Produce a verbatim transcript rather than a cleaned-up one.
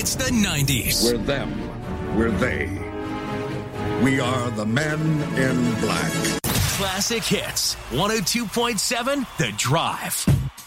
It's the nineties. We're them. We're they. We are the men in black. Classic hits. one oh two point seven The Drive.